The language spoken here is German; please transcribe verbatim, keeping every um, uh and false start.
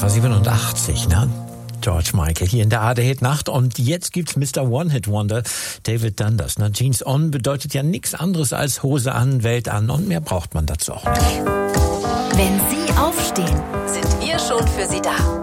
Das war siebenundachtzig, ne? George Michael hier in der A R D-Hit-Nacht. Und jetzt gibt's Mister One-Hit-Wonder, David Dundas. Na, Jeans on bedeutet ja nichts anderes als Hose an, Welt an. Und mehr braucht man dazu auch nicht. Wenn Sie aufstehen, sind wir schon für Sie da.